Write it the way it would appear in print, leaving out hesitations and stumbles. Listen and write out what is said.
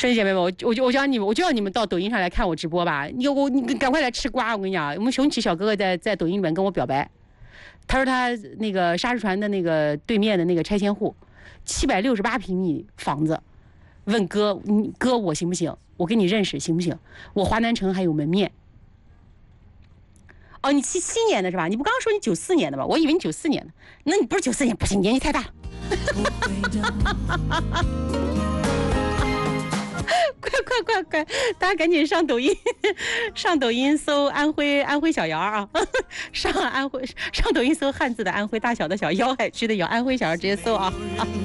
兄弟姐妹们，我叫你们，我就要你们到抖音上来看我直播吧。你赶快来吃瓜！我跟你讲，我们雄起小哥哥在抖音里面跟我表白，他说他那个沙石船的那个对面的那个拆迁户，768平米房子，问哥，哥我行不行？我跟你认识行不行？我华南城还有门面。哦，你77年的是吧？你不刚刚说你94年的吧？我以为你94年的，那你不是94年，不行，年纪太大了。快，大家赶紧上抖音，上抖音搜安徽小姚啊，上抖音搜汉字的安徽，大小的小，腰海区的姚，安徽小姚直接搜啊。